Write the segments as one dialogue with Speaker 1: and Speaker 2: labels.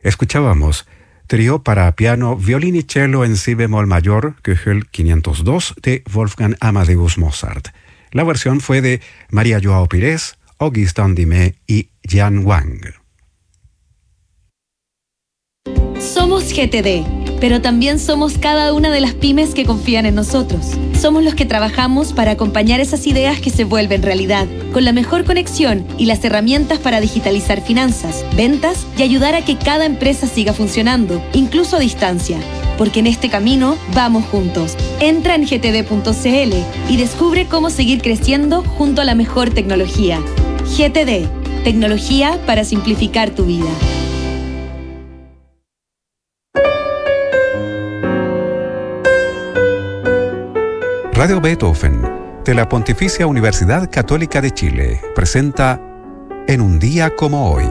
Speaker 1: Escuchábamos Trío para piano, violín y cello en si bemol mayor, Köchel 502, de Wolfgang Amadeus Mozart. La versión fue de María Joao Pires, Augustin Dimé y Jian Wang.
Speaker 2: Somos GTD, pero también somos cada una de las pymes que confían en nosotros. Somos los que trabajamos para acompañar esas ideas que se vuelven realidad, con la mejor conexión y las herramientas para digitalizar finanzas, ventas y ayudar a que cada empresa siga funcionando, incluso a distancia. Porque en este camino vamos juntos. Entra en gtd.cl y descubre cómo seguir creciendo junto a la mejor tecnología. GTD, tecnología para simplificar tu vida.
Speaker 1: Radio Beethoven, de la Pontificia Universidad Católica de Chile, presenta En un día como hoy.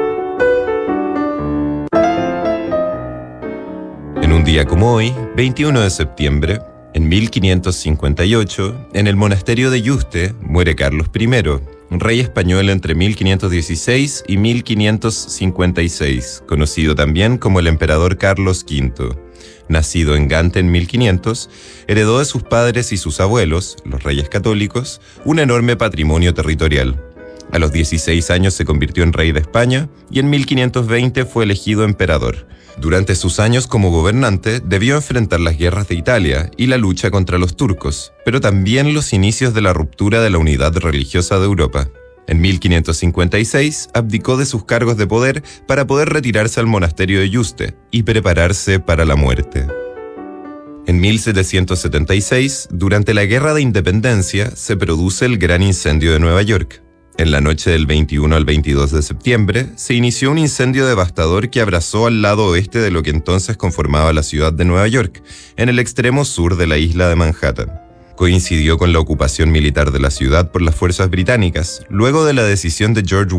Speaker 3: En un día como hoy, 21 de septiembre, en 1558, en el monasterio de Yuste, muere Carlos I, rey español entre 1516 y 1556, conocido también como el emperador Carlos V. Nacido en Gante en 1500, heredó de sus padres y sus abuelos, los reyes católicos, un enorme patrimonio territorial. A los 16 años se convirtió en rey de España y en 1520 fue elegido emperador. Durante sus años como gobernante debió enfrentar las guerras de Italia y la lucha contra los turcos, pero también los inicios de la ruptura de la unidad religiosa de Europa. En 1556 abdicó de sus cargos de poder para poder retirarse al monasterio de Yuste y prepararse para la muerte. En 1776, durante la Guerra de Independencia, se produce el Gran Incendio de Nueva York. En la noche del 21 al 22 de septiembre, se inició un incendio devastador que abrazó al lado oeste de lo que entonces conformaba la ciudad de Nueva York, en el extremo sur de la isla de Manhattan. Coincidió con la ocupación militar de la ciudad por las fuerzas británicas, luego de la decisión de George